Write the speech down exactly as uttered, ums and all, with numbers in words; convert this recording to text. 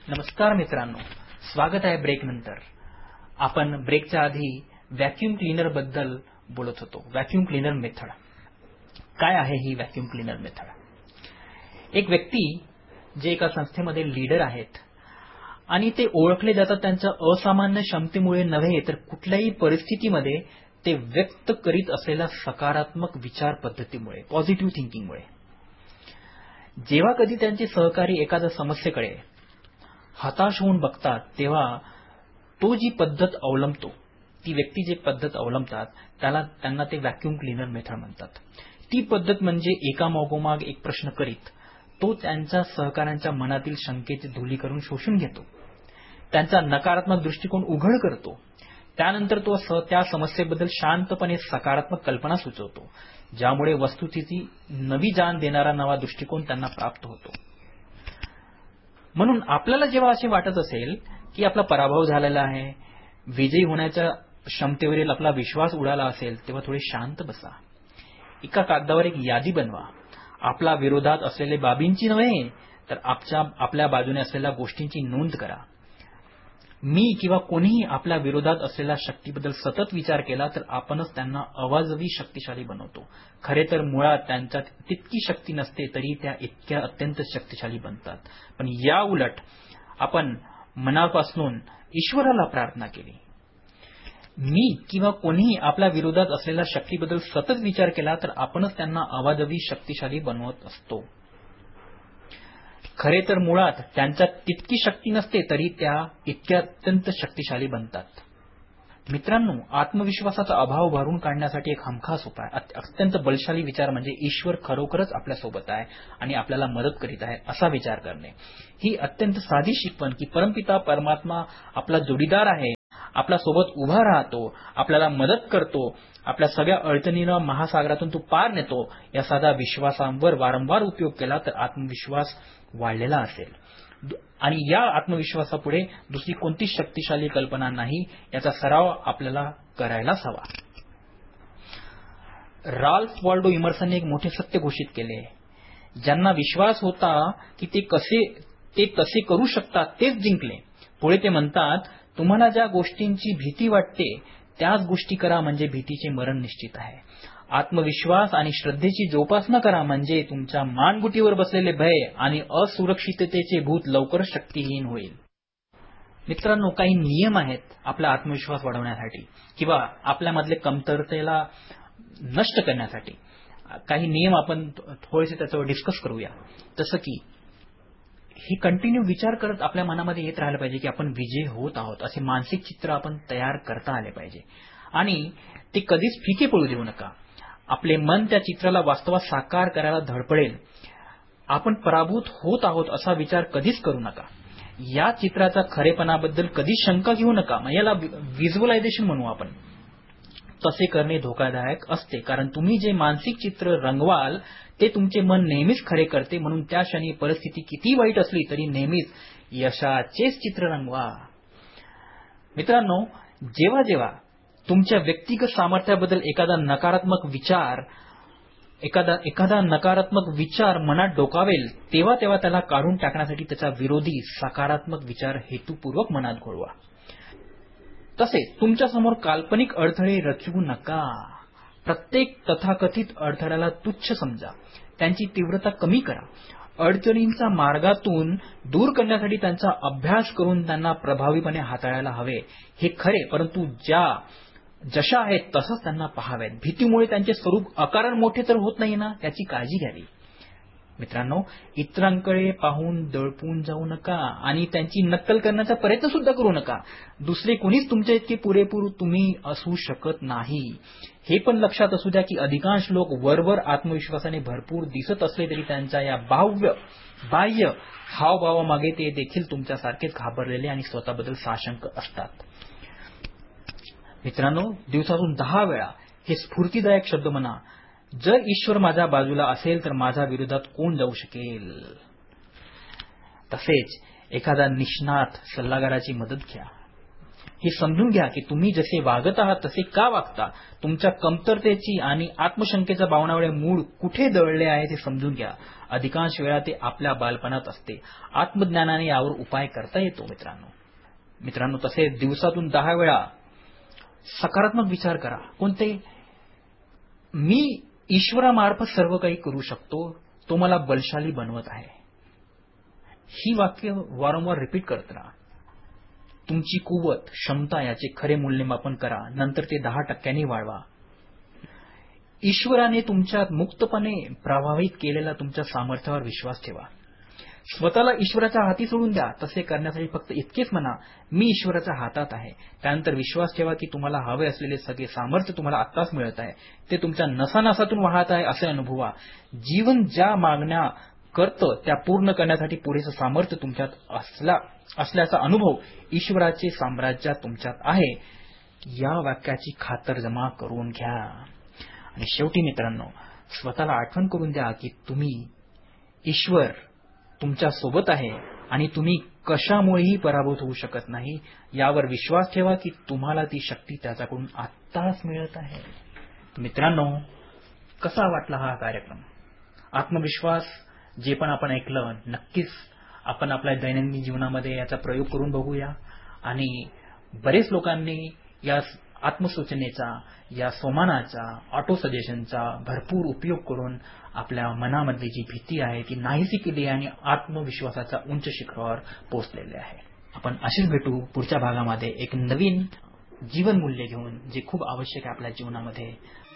नमस्कार मित्रांनो, स्वागत आहे ब्रेक नंतर. आपण ब्रेकच्या आधी व्हॅक्यूम क्लीनर बद्दल बोलत होतो. व्हॅक्यूम क्लीनर मेथड काय आहे? ही व्हॅक्यूम क्लीनर मेथड, एक व्यक्ती जे एका संस्थेमध्ये लीडर आहेत आणि ते ओळखले जातात त्यांच्या असामान्य क्षमतेमुळे नव्हे तर कुठल्याही परिस्थितीमध्ये ते व्यक्त करीत असलेल्या सकारात्मक विचार पद्धतीमुळे, पॉझिटिव्ह थिंकिंगमुळे. जेव्हा कधी त्यांचे सहकारी एखाद्या समस्येकडे हताश होऊन बघतात तेव्हा तो जी पद्धत अवलंबतो, ती व्यक्ती जी पद्धत अवलंबतात त्याला त्यांना ते व्हॅक्यूम क्लीनर मेथड म्हणतात. ती पद्धत म्हणजे एकामागोमाग एक प्रश्न करीत तो त्यांच्या सहकाऱ्यांच्या मनातील शंकेची धुलीकरण शोषून घेतो, त्यांचा नकारात्मक दृष्टिकोन उघड करतो. त्यानंतर तो त्या समस्येबद्दल शांतपणे सकारात्मक कल्पना सुचवतो, ज्यामुळे वस्तुस्थिती नवी जाण देणारा नवा दृष्टिकोन त्यांना प्राप्त होतो. म्हणून आपल्याला जेव्हा असे वाटत असेल की आपला पराभव झालेला आहे, विजयी होण्याच्या क्षमतेवरील आपला विश्वास उडाला असेल, तेव्हा थोडे शांत बसा. एका कागदावर एक यादी बनवा. आपल्या विरोधात असलेल्या बाबींची नव्हे तर आपल्या आपल्या बाजूने असलेल्या गोष्टींची नोंद करा. मी किंवा कोणीही आपल्या विरोधात असलेल्या शक्तीबद्दल सतत विचार केला तर आपणच त्यांना अवाजवी शक्तिशाली बनवतो. खरे तर मुळात त्यांच्यात तितकी शक्ती नसते तरी त्या इतक्या अत्यंत शक्तिशाली बनतात. पण या उलट आपण मनापासून ईश्वराला प्रार्थना केली, मी किंवा कोणीही आपल्या विरोधात असलेल्या शक्तीबद्दल सतत विचार केला तर आपणच त्यांना अवाजवी शक्तिशाली बनवत असतो. खरे तर मुळात त्यांच्यात तितकी शक्ती नसते तरी त्या इतक्या अत्यंत शक्तिशाली बनतात. मित्रांनो, आत्मविश्वासाचा अभाव भरून काढण्यासाठी एक हमखास उपाय, अत्यंत बलशाली विचार म्हणजे ईश्वर खरोखरच आपल्यासोबत आहे आणि आपल्याला मदत करीत आहे असा विचार करणे. ही अत्यंत साधी शिकवण की परमपिता परमात्मा आपला जोडीदार आहे, आपल्या सोबत उभा राहतो, आपल्याला मदत करतो, आपल्या सगळ्या अडचणींना महासागरातून तो पार नेतो, या साध्या विश्वासांवर वारंवार उपयोग केला तर आत्मविश्वास वाढलेला असेल. आणि या आत्मविश्वासापुढे दुसरी कोणती शक्तिशाली कल्पना नाही, याचा सराव आपल्याला करायलाच हवा. राल्फ वॉल्डो इमर्सनने एक मोठे सत्य घोषित केले, ज्यांना विश्वास होता की ते कसे ते तसे करू शकतात तेच जिंकले. पुढे ते म्हणतात, तुम्हाला ज्या गोष्टींची भीती वाटते त्याच गोष्टी करा म्हणजे भीतीचे मरण निश्चित आहे. आत्मविश्वास आणि श्रद्धेची जोपासना करा म्हणजे तुमच्या मानगुटीवर बसलेले भय आणि असुरक्षिततेचे भूत लवकरच शक्तिहीन होईल. मित्रांनो, काही नियम आहेत आपला आत्मविश्वास वाढवण्यासाठी किंवा आपल्यामधले कमतरतेला नष्ट करण्यासाठी. काही नियम आपण थोडेसे त्याच्यावर डिस्कस करूया. जसं की हे कंटिन्यू विचार करत आपल्या मनामध्ये येत राहिलं पाहिजे की आपण विजयी होत आहोत, असे मानसिक चित्र आपण तयार करता आले पाहिजे आणि ते कधीच फिके पडू देऊ नका. आपले मन त्या चित्राला वास्तवात साकार करायला धडपडेल. आपण पराभूत होत आहोत असा विचार कधीच करू नका. या चित्राच्या खरेपणाबद्दल कधीच शंका घेऊ नका. याला व्हिज्युअलायझेशन म्हणू आपण. तसे करणे धोकादायक असते, कारण तुम्ही जे मानसिक चित्र रंगवाल ते तुमचे मन नेहमीच खरे करते. म्हणून त्या क्षणी परिस्थिती किती वाईट असली तरी नेहमीच यशाचेच चित्र रंगवा. मित्रांनो, जेव्हा जेव्हा तुमच्या व्यक्तिगत सामर्थ्याबद्दल एखादा नकारात्मक विचार एखादा एखादा नकारात्मक विचार मनात डोकावेल तेव्हा तेव्हा त्याला काढून टाकण्यासाठी त्याचा विरोधी सकारात्मक विचार हेतुपूर्वक मनात घोळवा. तसेच तुमच्यासमोर काल्पनिक अडथळे रचवू नका. प्रत्येक तथाकथित अडथळ्याला तुच्छ समजा, त्यांची तीव्रता कमी करा. अडचणींचा मार्गातून दूर करण्यासाठी त्यांचा अभ्यास करून त्यांना प्रभावीपणे हाताळायला हवे हे खरे, परंतु ज्या जशा आहेत तसंच त्यांना पहावेत. भीतीमुळे त्यांचे स्वरूप अकारण मोठे तर होत नाही ना, त्याची काळजी घ्यावी. मित्रांनो, इतरांकडे पाहून दडपून जाऊ नका आणि त्यांची नक्कल करण्याचा प्रयत्न सुद्धा करू नका. दुसरे कुणीच तुमच्या इतके पुरेपूर तुम्ही असू शकत नाही. हे पण लक्षात असू द्या की अधिकांश लोक वरवर आत्मविश्वासाने भरपूर दिसत असले तरी त्यांच्या या बाह्य बाह्य हावभावामागे ते देखील तुमच्यासारखेच घाबरलेले आणि स्वतःबद्दल साशंक असतात. मित्रांनो, दिवसातून दहा वेळा हे स्फूर्तिदायक शब्द म्हणा, जर ईश्वर माझ्या बाजूला असेल तर माझ्या विरोधात कोण जाऊ शकेल. तसेच एखादा निष्णात सल्लागाराची मदत घ्या. हे समजून घ्या की तुम्ही जसे वागत आहात तसे का वागता. तुमच्या कमतरतेची आणि आत्मशंकेच्या भावनामुळे मूळ कुठे दळले आहे ते समजून घ्या. अधिकांश वेळा ते आपल्या बालपणात असते. आत्मज्ञानाने यावर उपाय करता येतो. मित्रांनो मित्रांनो तसे दिवसातून दहा वेळा सकारात्मक विचार करा. कोणते? मी ईश्वरामार्फत सर्व काही करू शकतो, तो मला बलशाली बनवत आहे. ही वाक्य वारंवार रिपीट करत राहा. तुमची कुवत, क्षमता याचे खरे मूल्यमापन करा. नंतर ते दहा टक्क्यांनी वाढवा. ईश्वराने तुमच्यात मुक्तपणे प्रभावित केलेला तुमच्या सामर्थ्यावर विश्वास ठेवा. स्वतःला ईश्वराच्या हाती सोडून द्या. तसे करण्यासाठी फक्त इतकेच म्हणा, मी ईश्वराच्या हातात आहे. त्यानंतर विश्वास ठेवा की तुम्हाला हवे असलेले सगळे सामर्थ्य तुम्हाला आत्ताच मिळत आहे. ते तुमच्या नसानसातून वाहत आहे असे अनुभवा. जीवन ज्या मागण्या करतं त्या पूर्ण करण्यासाठी पुरेसं सामर्थ्य तुमच्यात असला असल्याचा अनुभव ईश्वराचे साम्राज्य तुमच्यात आहे. या वाक्याची खातरजमा करून घ्या. आणि शेवटी मित्रांनो, स्वतःला आठवण करून द्या की तुम्ही ईश्वर तुमच्या सोबत आहे आणि तुम्ही कशामुळेही पराभूत होऊ शकत नाही. यावर विश्वास ठेवा की तुम्हाला ती शक्ती त्याच्याकडून आत्ताच मिळत आहे. मित्रांनो, कसा वाटला हा कार्यक्रम? आत्मविश्वास जे पण आपण ऐकलं, नक्कीच आपण आपल्या दैनंदिन जीवनामध्ये याचा प्रयोग करून बघूया. आणि बरेच लोकांनी या आत्मसूचनेचा, या सोमानाचा, ऑटो सजेशनचा भरपूर उपयोग करून आपल्या मनामधली जी भीती आहे ती नाहीशी केली आणि आत्मविश्वासाच्या उंच शिखरावर पोहोचलेले आहे. आपण अशीच भेटू पुढच्या भागामध्ये एक नवीन जीवनमूल्य घेऊन, जे खूप आवश्यक आहे आपल्या जीवनामध्ये.